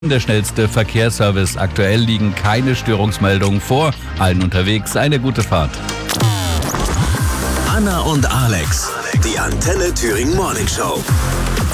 Der schnellste Verkehrsservice. Aktuell liegen keine Störungsmeldungen vor. Allen unterwegs eine gute Fahrt. Anna und Alex, die Antenne Thüringen Morning Show.